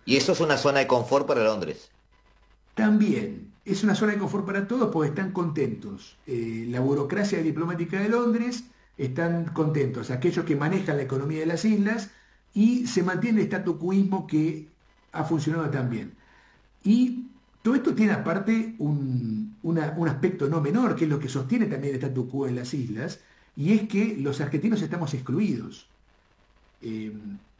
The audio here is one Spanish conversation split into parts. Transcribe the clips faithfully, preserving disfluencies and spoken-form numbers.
Y eso es una zona de confort para Londres. También es una zona de confort para todos porque están contentos. Eh, la burocracia diplomática de Londres están contentos, aquellos que manejan la economía de las islas, y se mantiene el statu quoismo que ha funcionado tan bien. Y todo esto tiene aparte un, una- un aspecto no menor, que es lo que sostiene también el statu quo en las islas, y es que los argentinos estamos excluidos. Eh,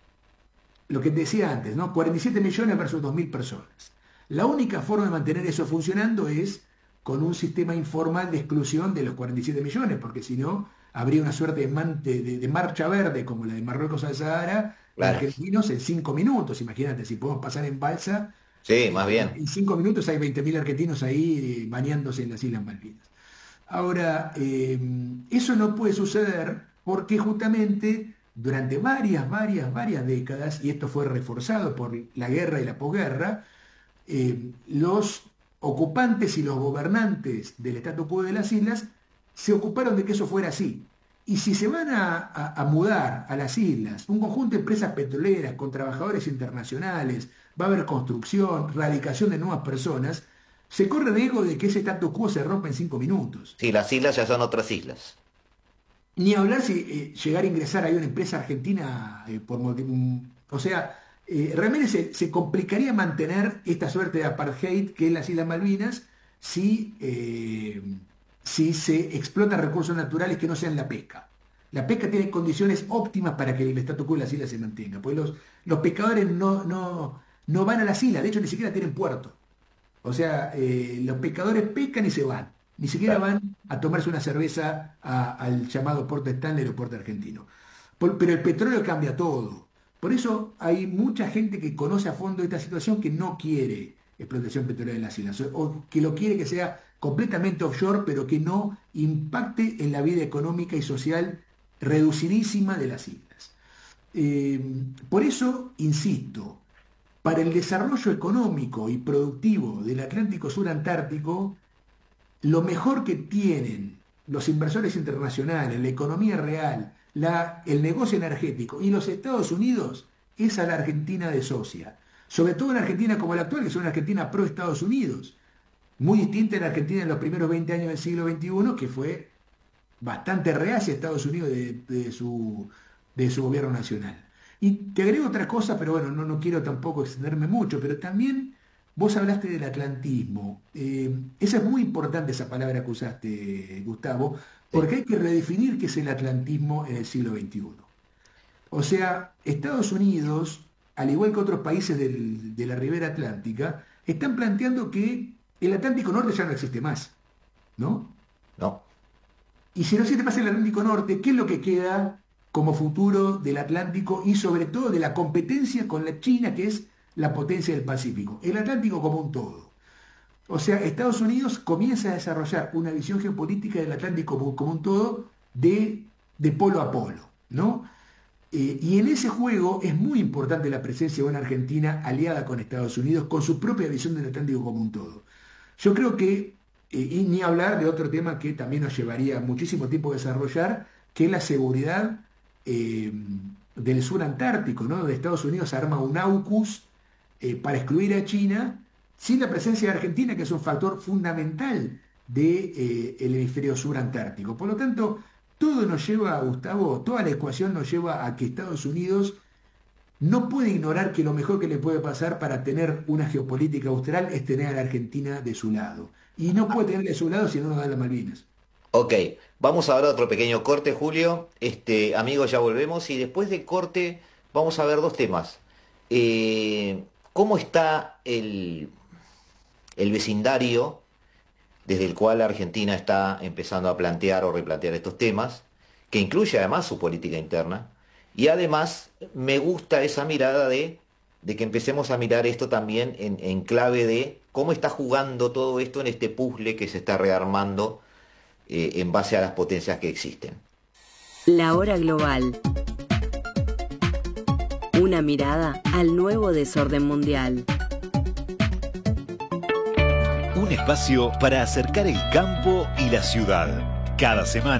lo que te decía antes, ¿no? cuarenta y siete millones versus dos mil personas. La única forma de mantener eso funcionando es con un sistema informal de exclusión de los cuarenta y siete millones, porque si no, habría una suerte de, man- de- de- de marcha verde como la de Marruecos al Sahara, de Claro. argentinos en cinco minutos. Imagínate, si podemos pasar en balsa, Sí, eh, más bien. en cinco minutos hay veinte mil argentinos ahí eh, bañándose en las Islas Malvinas. Ahora, eh, eso no puede suceder porque justamente durante varias, varias, varias décadas, y esto fue reforzado por la guerra y la posguerra, eh, los ocupantes y los gobernantes del statu quo de las islas se ocuparon de que eso fuera así. Y si se van a, a- a mudar a las islas un conjunto de empresas petroleras con trabajadores internacionales, va a haber construcción, radicación de nuevas personas, se corre riesgo de que ese statu quo se rompa en cinco minutos. Sí, las islas ya son otras islas. Ni hablar si eh, llegar a ingresar ahí una empresa argentina eh, por motiv- o sea, eh, realmente se, se complicaría mantener esta suerte de apartheid que es las Islas Malvinas si, eh, si se explotan recursos naturales que no sean la pesca. La pesca tiene condiciones óptimas para que el statu quo de las islas se mantenga, pues los, los pescadores no, no, no van a las islas, de hecho ni siquiera tienen puerto. O sea, eh, los pescadores pescan y se van. Ni siquiera Claro. van a tomarse una cerveza a- al llamado Puerto Stanley o Puerto Argentino. Por- pero el petróleo cambia todo. Por eso hay mucha gente que conoce a fondo esta situación que no quiere explotación petrolera en las islas, o, o que lo quiere que sea completamente offshore, pero que no impacte en la vida económica y social reducidísima de las islas. Eh, por eso, insisto, para el desarrollo económico y productivo del Atlántico Sur Antártico, lo mejor que tienen los inversores internacionales, la economía real, la- el negocio energético y los Estados Unidos es a la Argentina de socia. Sobre todo una Argentina como la actual, que es una Argentina pro Estados Unidos. Muy distinta a la Argentina en los primeros veinte años del siglo veintiuno, que fue bastante reacia a Estados Unidos de, de su, de su gobierno nacional. Y te agrego otra cosa, pero bueno, no, no quiero tampoco extenderme mucho, pero también vos hablaste del atlantismo. Eh, esa es muy importante, esa palabra que usaste, Gustavo, Sí. porque hay que redefinir qué es el atlantismo en el siglo veintiuno. O sea, Estados Unidos, al igual que otros países del- de la ribera atlántica, están planteando que el Atlántico Norte ya no existe más, ¿no? No. Y si no existe más el Atlántico Norte, ¿qué es lo que queda como futuro del Atlántico y sobre todo de la competencia con la China, que es la potencia del Pacífico? El Atlántico como un todo. O sea, Estados Unidos comienza a desarrollar una visión geopolítica del Atlántico como, como un todo de, de polo a polo, ¿no? Eh, y en ese juego es muy importante la presencia de una Argentina aliada con Estados Unidos, con su propia visión del Atlántico como un todo. Yo creo que, eh, y ni hablar de otro tema que también nos llevaría muchísimo tiempo desarrollar, que es la seguridad eh, del sur antártico, ¿no? Donde Estados Unidos arma un AUKUS eh, para excluir a China, sin la presencia de Argentina, que es un factor fundamental del hemisferio sur antártico. Por lo tanto, todo nos lleva, Gustavo, toda la ecuación nos lleva a que Estados Unidos no puede ignorar que lo mejor que le puede pasar para tener una geopolítica austral es tener a la Argentina de su lado. Y no puede tenerla de su lado si no nos da las Malvinas. Ok, vamos ahora a otro pequeño corte, Julio. Este, amigos, ya volvemos y después de corte vamos a ver dos temas. Eh, ¿cómo está el, el vecindario desde el cual Argentina está empezando a plantear o replantear estos temas, que incluye además su política interna? Y además me gusta esa mirada de, de que empecemos a mirar esto también en, en clave de cómo está jugando todo esto en este puzzle que se está rearmando eh, en base a las potencias que existen. La hora global. Una mirada al nuevo desorden mundial. Un espacio para acercar el campo y la ciudad. Cada semana